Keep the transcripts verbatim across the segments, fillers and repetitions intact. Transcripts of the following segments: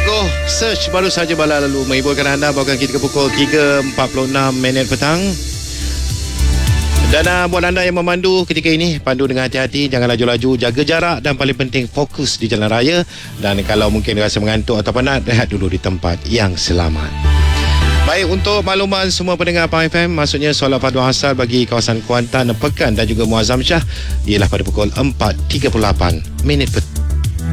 Lagu Search baru saja bala lalu menghiburkan anda, bawakan kita ke pukul tiga empat puluh enam minit petang. Dan uh, buat anda yang memandu ketika ini, pandu dengan hati-hati, jangan laju-laju, jaga jarak dan paling penting fokus di jalan raya. Dan kalau mungkin rasa mengantuk atau penat, rehat dulu di tempat yang selamat. Baik, untuk makluman semua pendengar Pahang F M, maksudnya solat fardu asar bagi kawasan Kuantan, Pekan dan juga Muazzam Shah ialah pada pukul empat tiga puluh lapan minit petang.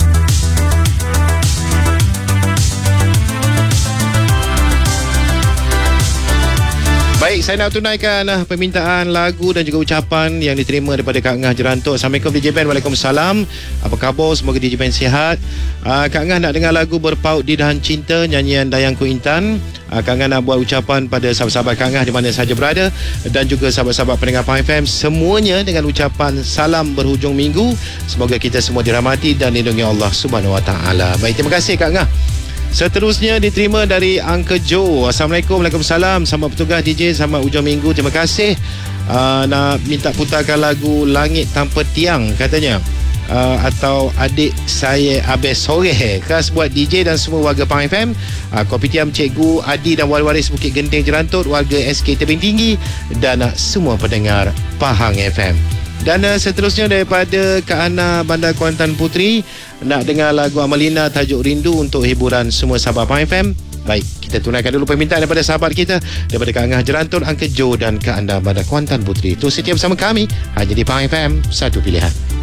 Baik, saya nak tunaikan uh, permintaan lagu dan juga ucapan yang diterima daripada Kak Ngah Jerantuk. Assalamualaikum D J Ben. Waalaikumsalam. Apa khabar? Semoga D J Ben sihat. Uh, Kak Ngah nak dengar lagu Berpaut di Dahan Cinta, nyanyian Dayangku Intan. Uh, Kak Ngah nak buat ucapan pada sahabat-sahabat Kak Ngah di mana sahaja berada dan juga sahabat-sahabat pendengar Pahang F M semuanya dengan ucapan salam berhujung minggu. Semoga kita semua dirahmati dan dilindungi Allah Subhanahu Wa Taala. Baik, terima kasih Kak Ngah. Seterusnya diterima dari Uncle Joe. Assalamualaikum. Waalaikumsalam. Selamat bertugas D J, selamat hujung minggu. Terima kasih. uh, Nak minta putarkan lagu Langit Tanpa Tiang katanya, uh, atau Adik Saya Abis Sore. Khas buat D J dan semua warga Pahang F M, uh, Kopitiam Cikgu Adi dan waris Bukit Genting Jerantut, warga S K Tebing Tinggi dan uh, semua pendengar Pahang F M. Dan uh, seterusnya daripada Kak Ana Bandar Kuantan Puteri, nak dengar lagu Amalina tajuk Rindu untuk hiburan semua sahabat Pahang F M. Baik, kita tunaikan dulu permintaan daripada sahabat kita, daripada Kak Ngah Jerantuk, Uncle Joe dan Kak Ana Bandar Kuantan Puteri. Terus setia bersama kami hanya di Pahang F M, satu pilihan.